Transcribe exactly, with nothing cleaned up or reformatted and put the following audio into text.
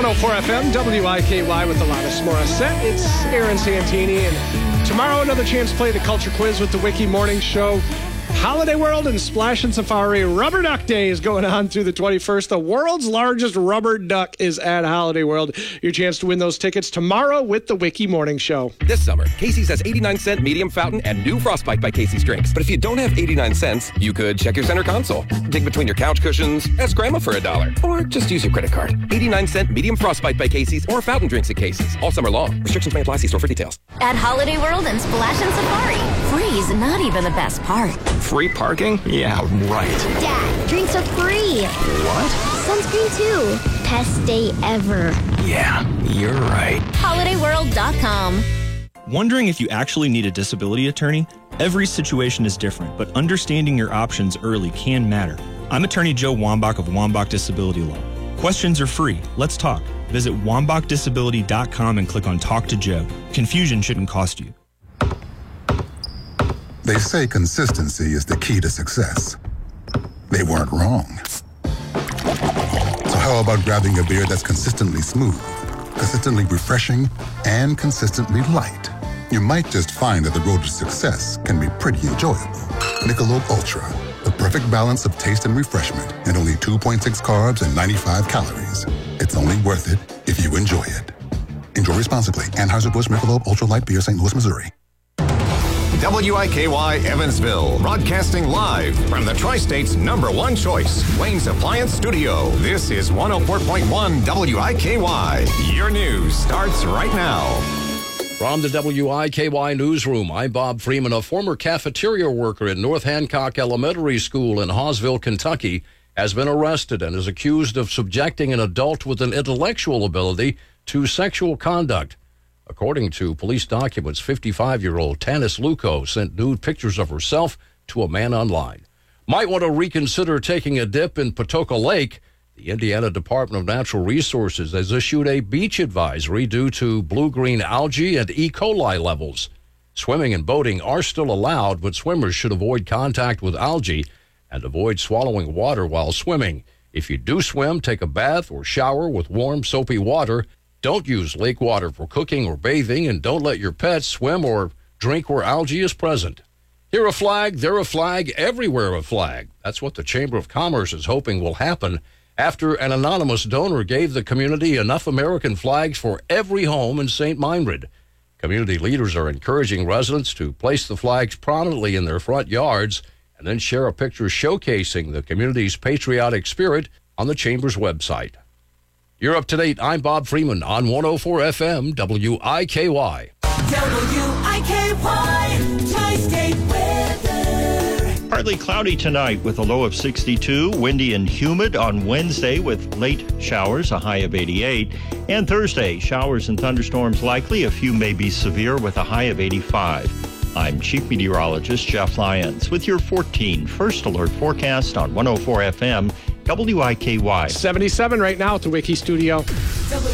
one oh four F M, W I K Y with Alanis Morissette. It's Aaron Santini, and tomorrow another chance to play the Culture Quiz with the Wiki Morning Show. Holiday World and Splash and Safari Rubber Duck Day is going on through the twenty-first. The world's largest rubber duck is at Holiday World. Your chance to win those tickets tomorrow with the Wiki Morning Show. This summer, Casey's has eighty-nine cent medium fountain and new Frostbite by Casey's drinks. But if you don't have eighty-nine cents, you could check your center console, dig between your couch cushions, ask Grandma for a dollar, or just use your credit card. eighty-nine cent medium Frostbite by Casey's or fountain drinks at Casey's all summer long. Restrictions may apply. See store for details. At Holiday World and Splash and Safari, free is not even the best part. Free parking? Yeah, right. Dad, drinks are free. What? Sunscreen too. Best day ever. Yeah, you're right. holiday world dot com. Wondering if you actually need a disability attorney? Every situation is different, but understanding your options early can matter. I'm attorney Joe Wambach of Wambach Disability Law. Questions are free. Let's talk. Visit wambach disability dot com and click on Talk to Joe. Confusion shouldn't cost you. They say consistency is the key to success. They weren't wrong. So how about grabbing a beer that's consistently smooth, consistently refreshing, and consistently light? You might just find that the road to success can be pretty enjoyable. Michelob Ultra, the perfect balance of taste and refreshment, and only two point six carbs and ninety-five calories. It's only worth it if you enjoy it. Enjoy responsibly. Anheuser-Busch Michelob Ultra Light Beer, Saint Louis, Missouri. W I K Y Evansville, broadcasting live from the Tri-State's number one choice, Wayne's Appliance Studio. This is one oh four point one W I K Y. Your news starts right now. From the W I K Y newsroom, I'm Bob Freeman. A former cafeteria worker at North Hancock Elementary School in Hawesville, Kentucky, has been arrested and is accused of subjecting an adult with an intellectual ability to sexual conduct. According to police documents, fifty-five-year-old Tanis Luco sent nude pictures of herself to a man online. Might want to reconsider taking a dip in Patoka Lake. The Indiana Department of Natural Resources has issued a beach advisory due to blue-green algae and E. coli levels. Swimming and boating are still allowed, but swimmers should avoid contact with algae and avoid swallowing water while swimming. If you do swim, take a bath or shower with warm, soapy water. Don't use lake water for cooking or bathing, and don't let your pets swim or drink where algae is present. Here a flag, there a flag, everywhere a flag. That's what the Chamber of Commerce is hoping will happen after an anonymous donor gave the community enough American flags for every home in Saint Meinrad. Community leaders are encouraging residents to place the flags prominently in their front yards and then share a picture showcasing the community's patriotic spirit on the Chamber's website. You're up to date. I'm Bob Freeman on one oh four F M W I K Y. W I K Y, Tri-State weather. Partly cloudy tonight with a low of sixty-two, windy and humid on Wednesday with late showers, a high of eighty-eight. And Thursday, showers and thunderstorms likely, a few may be severe with a high of eighty-five. I'm Chief Meteorologist Jeff Lyons with your fourteen First Alert forecast on one oh four F M W I K Y. seventy-seven right now at the Wiki Studio.